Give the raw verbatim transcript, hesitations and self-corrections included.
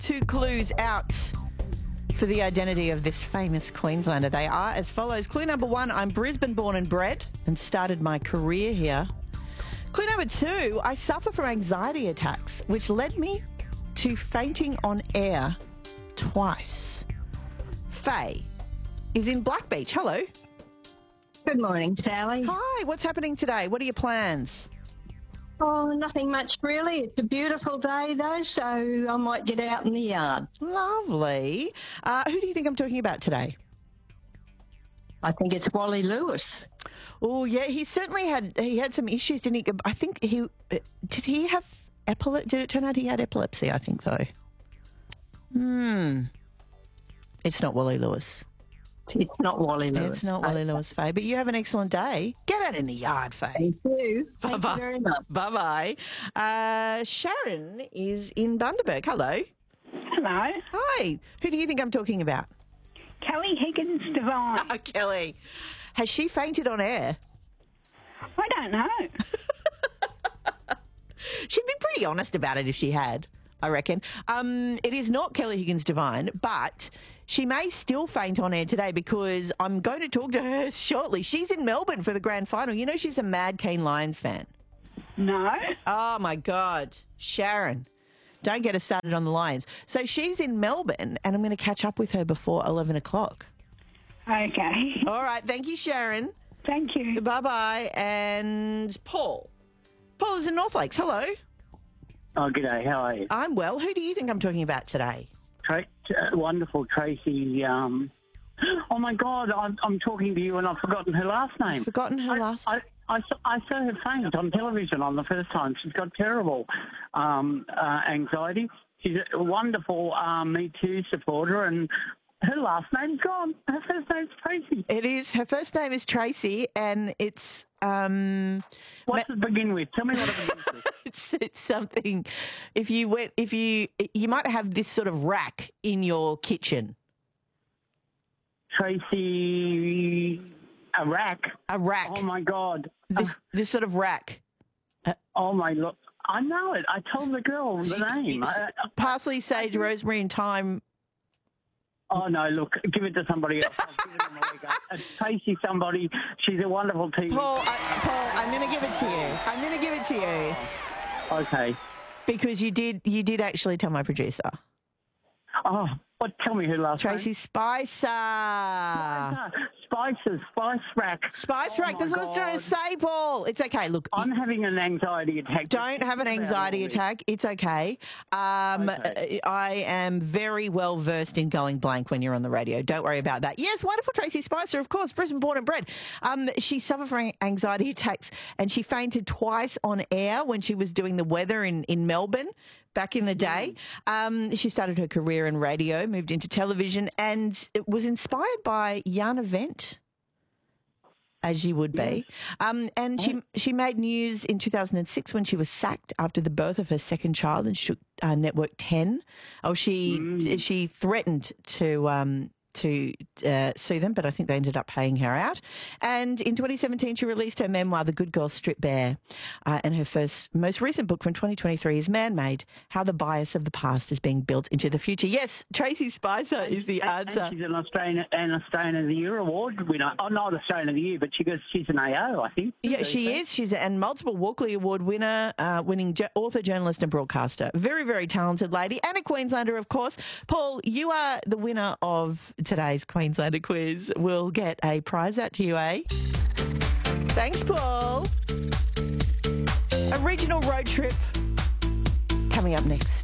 two clues out for the identity of this famous Queenslander. They are as follows. Clue number one, I'm Brisbane born and bred and started my career here. Clue number two, I suffer from anxiety attacks, which led me to fainting on air twice. Faye is in Black Beach. Hello. Good morning, Sally. Hi, what's happening today? What are your plans? Oh, nothing much really. It's a beautiful day though, so I might get out in the yard. Lovely. Uh, who do you think I'm talking about today? I think it's Wally Lewis. Oh, yeah, he certainly had he had some issues, didn't he? I think he... Uh, did he have epilepsy? Did it turn out he had epilepsy, I think, though? Hmm. It's not Wally Lewis. It's not Wally Lewis. It's not Wally Lewis, Faye. But you have an excellent day. Get out in the yard, Faye. Thank you. Thank Bye-bye. you very much. Bye-bye. Uh, Sharon is in Bundaberg. Hello. Hello. Hi. Who do you think I'm talking about? Kelly Higgins Devine. Oh, Kelly. Has she fainted on air? I don't know. She'd be pretty honest about it if she had, I reckon. Um, it is not Kelly Higgins Devine, but she may still faint on air today because I'm going to talk to her shortly. She's in Melbourne for the grand final. You know she's a mad Keen Lions fan. No. Oh, my God. Sharon. Don't get us started on the Lions. So she's in Melbourne, and I'm going to catch up with her before eleven o'clock. Okay. All right. Thank you, Sharon. Thank you. Bye-bye. And Paul. Paul is in North Lakes. Hello. Oh, g'day. How are you? I'm well. Who do you think I'm talking about today? Tra- uh, wonderful Tracy. Um, oh, my God. I'm, I'm talking to you and I've forgotten her last name. You've forgotten her I, last I, I, saw, I saw her faint on television on the first time. She's got terrible um, uh, anxiety. She's a wonderful um, Me Too supporter, and her last name's gone. Her first name's Tracy. It is. Her first name is Tracy, and it's um, What's it begin with? Tell me what it begins with. it's, it's something. If you went, if you you might have this sort of rack in your kitchen. Tracy, a rack. A rack. Oh, my God. This this sort of rack. Oh, my look. I know it. I told the girl the name. It's I, I, parsley, sage, rosemary, and thyme. oh, no, look, give it to somebody else. I'll give it to Malika. It's Tracy somebody. She's a wonderful T V. Paul, I, Paul, I'm going to give it to you. I'm going to give it to you Okay. because you did you did actually tell my producer, Oh, what? Tell me her last Tracy Spicer. name. Spices, Spice Rack. Spice Oh rack. That's my what I was trying to God. say, Paul. It's okay. Look, I'm having an anxiety attack. don't have an About anxiety all this. attack. It's okay. Um, Okay. I am very well versed in going blank when you're on the radio. Don't worry about that. Yes, wonderful Tracy Spicer, of course, Brisbane born and bred. Um, she suffered from anxiety attacks and she fainted twice on air when she was doing the weather in, in Melbourne back in the day. Um, she started her career in radio, moved into television, and it was inspired by Jan Event. As you would be. Um, and she she made news in two thousand six when she was sacked after the birth of her second child and shook uh, Network ten. Oh, she she threatened to um, to uh, sue them, but I think they ended up paying her out. And in twenty seventeen, she released her memoir, The Good Girl Stripped Bare. Uh, and her first, most recent book from twenty twenty-three is Man-Made, How the Bias of the Past is Being Built into the Future. Yes, Tracy Spicer is the And- answer. And she's an Australian, an Australian of the Year award winner. Oh, not Australian of the Year, but she goes. She's an A O, I think. Yeah, she is. She's a, and multiple Walkley Award winner, uh, winning jo- author, journalist, and broadcaster. Very, very talented lady, and a Queenslander, of course. Paul, you are the winner of today's Queenslander quiz. We'll get a prize out to you, eh? Thanks, Paul. A regional road trip coming up next.